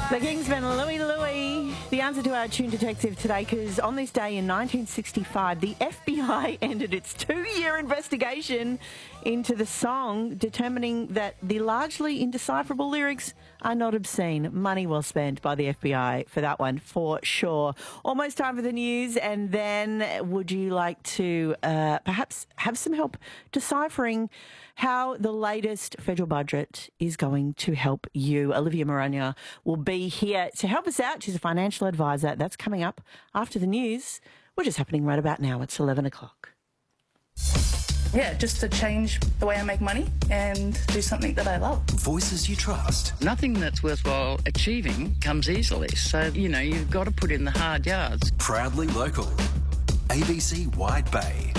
The Kingsman, Louie Louie, the answer to our Tune Detective today, because on this day in 1965, the FBI ended its 2-year investigation into the song, determining that the largely indecipherable lyrics are not obscene. Money well spent by the FBI for that one, for sure. Almost time for the news, and then would you like to perhaps have some help deciphering how the latest federal budget is going to help you? Olivia Moragna will be here to help us out. She's a financial advisor. That's coming up after the news, which is happening right about now. It's 11 o'clock. Yeah, just to change the way I make money and do something that I love. Voices you trust. Nothing that's worthwhile achieving comes easily. So, you've got to put in the hard yards. Proudly local. ABC Wide Bay.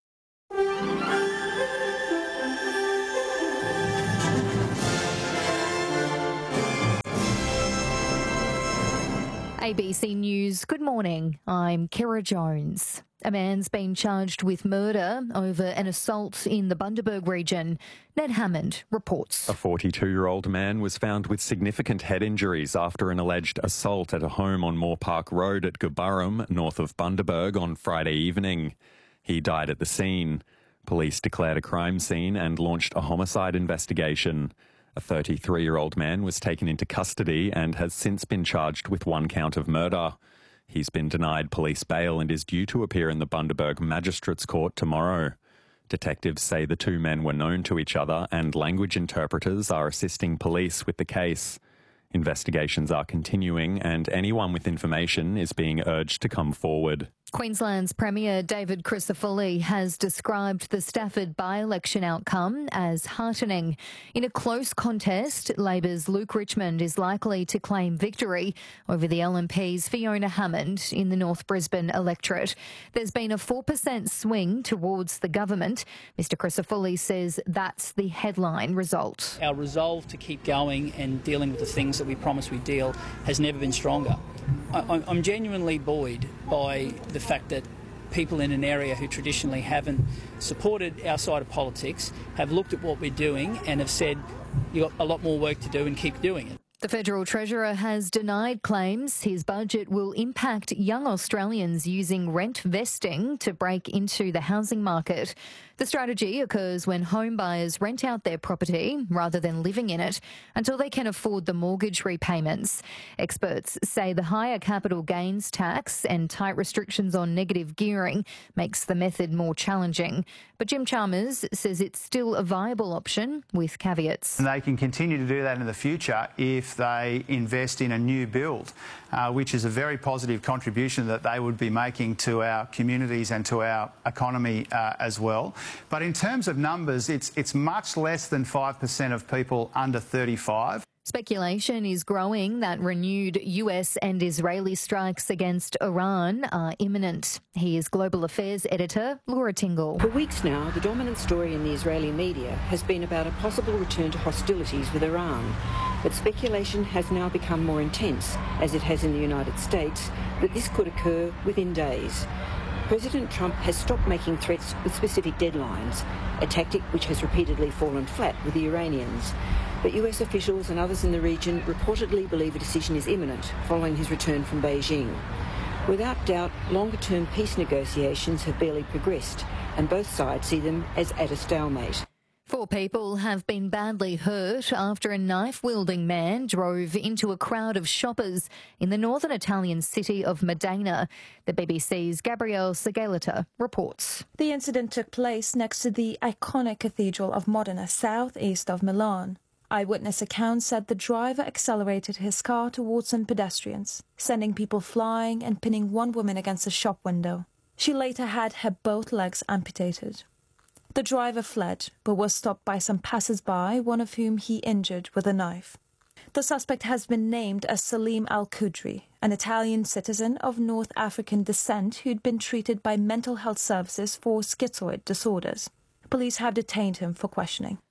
ABC News, good morning. I'm Kira Jones. A man's been charged with murder over an assault in the Bundaberg region. Ned Hammond reports. A 42-year-old man was found with significant head injuries after an alleged assault at a home on Moore Park Road at Gurburrum, north of Bundaberg, on Friday evening. He died at the scene. Police declared a crime scene and launched a homicide investigation. A 33-year-old man was taken into custody and has since been charged with 1 count of murder. He's been denied police bail and is due to appear in the Bundaberg Magistrates Court tomorrow. Detectives say the 2 men were known to each other and language interpreters are assisting police with the case. Investigations are continuing and anyone with information is being urged to come forward. Queensland's Premier David Crisafulli has described the Stafford by-election outcome as heartening. In a close contest, Labor's Luke Richmond is likely to claim victory over the LNP's Fiona Hammond in the North Brisbane electorate. There's been a 4% swing towards the government. Mr Crisafulli says that's the headline result. Our resolve to keep going and dealing with the things that we promised we'd deal has never been stronger. I'm genuinely buoyed by the fact that people in an area who traditionally haven't supported our side of politics have looked at what we're doing and have said, you've got a lot more work to do and keep doing it. The Federal Treasurer has denied claims his budget will impact young Australians using rent vesting to break into the housing market. The strategy occurs when home buyers rent out their property rather than living in it until they can afford the mortgage repayments. Experts say the higher capital gains tax and tight restrictions on negative gearing makes the method more challenging. But Jim Chalmers says it's still a viable option with caveats. And they can continue to do that in the future if they invest in a new build, which is a very positive contribution that they would be making to our communities and to our economy as well. But in terms of numbers, it's much less than 5% of people under 35. Speculation is growing that renewed US and Israeli strikes against Iran are imminent. Here's Global Affairs editor Laura Tingle. For weeks now, the dominant story in the Israeli media has been about a possible return to hostilities with Iran. But speculation has now become more intense, as it has in the United States, that this could occur within days. President Trump has stopped making threats with specific deadlines, a tactic which has repeatedly fallen flat with the Iranians. But US officials and others in the region reportedly believe a decision is imminent following his return from Beijing. Without doubt, longer-term peace negotiations have barely progressed, and both sides see them as at a stalemate. 4 people have been badly hurt after a knife-wielding man drove into a crowd of shoppers in the northern Italian city of Modena. The BBC's Gabrielle Segalita reports. The incident took place next to the iconic Cathedral of Modena, southeast of Milan. Eyewitness accounts said the driver accelerated his car towards some pedestrians, sending people flying and pinning one woman against a shop window. She later had her both legs amputated. The driver fled, but was stopped by some passers-by, one of whom he injured with a knife. The suspect has been named as Salim Al-Qudri, an Italian citizen of North African descent who'd been treated by mental health services for schizoid disorders. Police have detained him for questioning.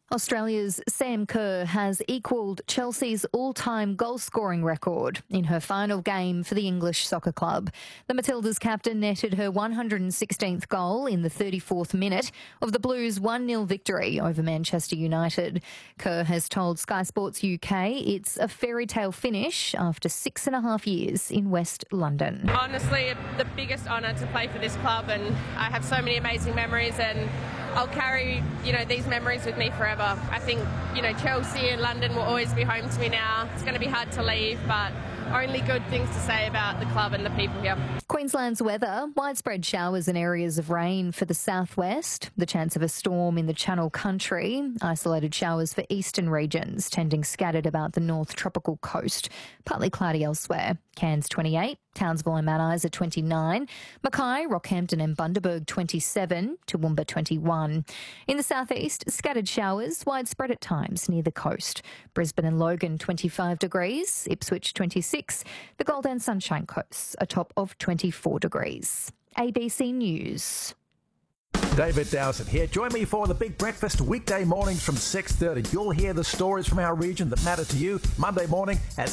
Australia's Sam Kerr has equalled Chelsea's all-time goal-scoring record in her final game for the English Soccer Club. The Matildas captain netted her 116th goal in the 34th minute of the Blues' 1-0 victory over Manchester United. Kerr has told Sky Sports UK it's a fairy tale finish after 6.5 years in West London. Honestly, the biggest honour to play for this club, and I have so many amazing memories, and I'll carry, these memories with me forever. I think, Chelsea and London will always be home to me now. It's going to be hard to leave, but only good things to say about the club and the people here. Queensland's weather, widespread showers and areas of rain for the southwest, the chance of a storm in the Channel Country, isolated showers for eastern regions, tending scattered about the north tropical coast, partly cloudy elsewhere. Cairns 28, Townsville and Mount Isa 29, Mackay, Rockhampton and Bundaberg 27, Toowoomba 21. In the southeast, scattered showers, widespread at times near the coast. Brisbane and Logan 25 degrees, Ipswich 26, the Gold and Sunshine Coast a top of 24 degrees. ABC News. David Dowson here. Join me for the Big Breakfast weekday mornings from 6:30. You'll hear the stories from our region that matter to you Monday morning at